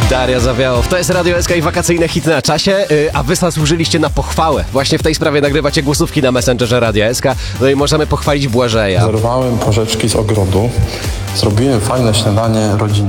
Daria Zawiałow. To jest Radio SK i wakacyjne hity na czasie, a wy zasłużyliście na pochwałę. Właśnie w tej sprawie nagrywacie głosówki na Messengerze Radia SK, no i możemy pochwalić Błażeja. Zerwałem porzeczki z ogrodu, zrobiłem fajne śniadanie rodzinne.